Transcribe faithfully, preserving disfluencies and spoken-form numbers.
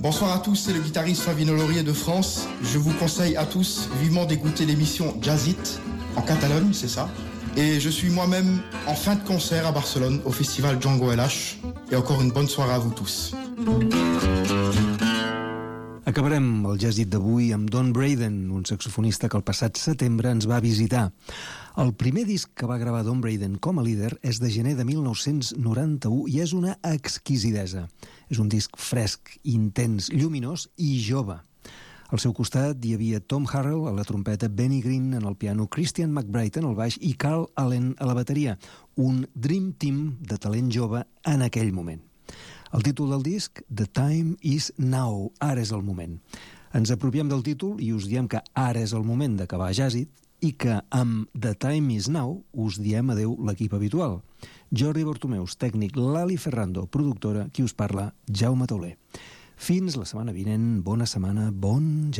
Bonsoir à tous, c'est le guitariste Flavino Laurier de France. Je vous conseille à tous vivement d'écouter l'émission Jazzit, en Catalogne, c'est ça. Et je suis moi-même en fin de concert à Barcelone, au festival Django L H. Et encore une bonne soirée à vous tous. Acabarem el Jazzit d'avui amb Don Braden, un saxofonista que el passat setembre ens va visitar. El primer disc que va gravar Don Braden com a líder és de gener de mil nou-cents noranta-u i és una exquisidesa. És un disc fresc, intens, lluminós i jove. Al seu costat hi havia Tom Harrell a la trompeta, Benny Green en el piano, Christian McBride en el baix i Carl Allen a la bateria. Un dream team de talent jove en aquell moment. El títol del disc, The Time is Now, ara és el moment. Ens apropiem del títol i us diem que ara és el moment d'acabar Jazzit i que amb The Time is Now us diem adeu l'equip habitual. Jordi Bortomeus, tècnic, Lali Ferrando, productora, qui us parla, Jaume Tauler. Fins la setmana vinent, bona setmana, bon Jazzit.